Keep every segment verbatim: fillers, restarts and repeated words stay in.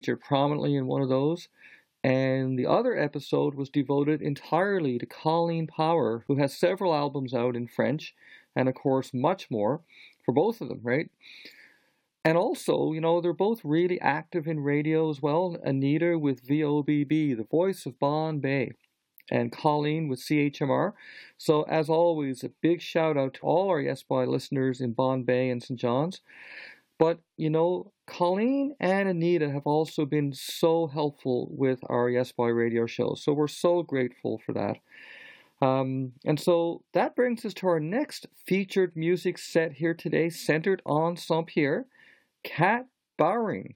featured prominently in one of those. And the other episode was devoted entirely to Colleen Power, who has several albums out in French, and of course much more for both of them, right? And also, you know, they're both really active in radio as well. Anita with V O B B, the voice of Bombay, and Colleen with C H M R. So as always, a big shout out to all our Yes Boy listeners in Bombay and Saint John's. But, you know, Colleen and Anita have also been so helpful with our Yes Boy radio show. So we're so grateful for that. Um, and so that brings us to our next featured music set here today, centered on Saint-Pierre, Kat Bowering.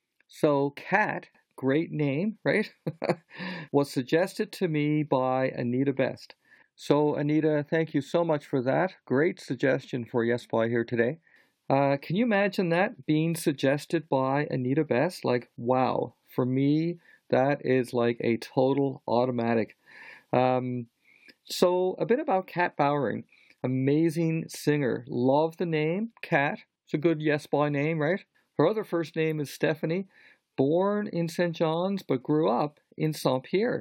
So Kat, great name, right? was suggested to me by Anita Best. So Anita, thank you so much for that. Great suggestion for Yes Boy here today. Uh, can you imagine that being suggested by Anita Best? Like, wow, for me, that is like a total automatic. Um, so a bit about Kat Bowering, amazing singer. Love the name, Kat. It's a good Yes Boy name, right? Her other first name is Stephanie, born in Saint John's, but grew up in Saint-Pierre.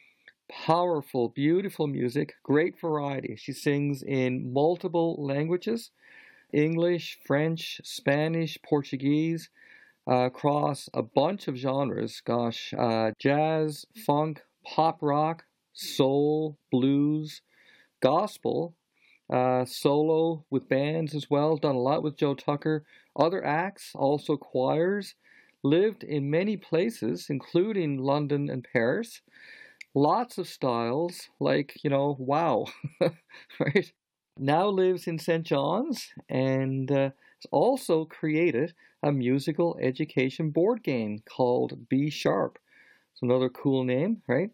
Powerful, beautiful music, great variety. She sings in multiple languages. English, French, Spanish, Portuguese, uh, across a bunch of genres. Gosh, uh, jazz, funk, pop rock, soul, blues, gospel, uh, solo with bands as well. Done a lot with Joe Tucker. Other acts, also choirs. Lived in many places, including London and Paris. Lots of styles, like, you know, wow, right? Now lives in Saint John's, and uh, has also created a musical education board game called B Sharp. It's another cool name, right?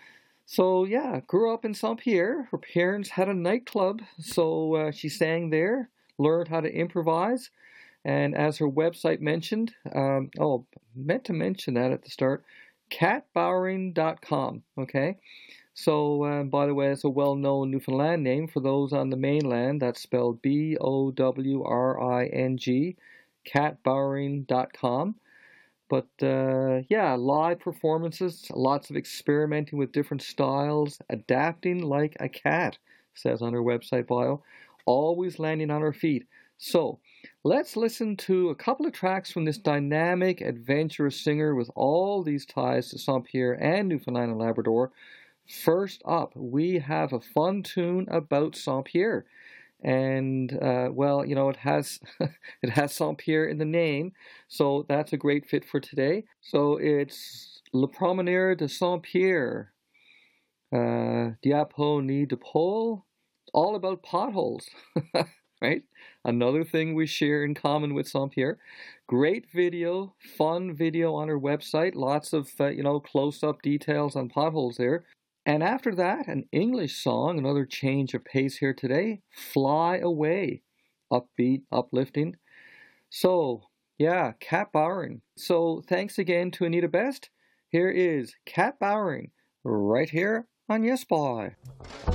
So yeah, grew up in Saint-Pierre. Her parents had a nightclub, so uh, she sang there, learned how to improvise, and as her website mentioned, um, oh, meant to mention that at the start, kat bowering dot com, okay? So, uh, by the way, it's a well-known Newfoundland name for those on the mainland. That's spelled B O W R I N G, kat bowering dot com. But, uh, yeah, live performances, lots of experimenting with different styles, adapting like a cat, says on her website bio, always landing on her feet. So, let's listen to a couple of tracks from this dynamic, adventurous singer with all these ties to Saint-Pierre and Newfoundland and Labrador. First up, we have a fun tune about Saint-Pierre. And, uh, well, you know, it has it has Saint-Pierre in the name, so that's a great fit for today. So it's Le Promeneur de Saint-Pierre, uh, Diapo de Pole, all about potholes, right? Another thing we share in common with Saint-Pierre. Great video, fun video on her website, lots of, uh, you know, close-up details on potholes there. And after that, an English song, another change of pace here today, Fly Away, upbeat, uplifting. So, yeah, Kat Bowering. So, thanks again to Anita Best. Here is Kat Bowering, right here on Yes Boy.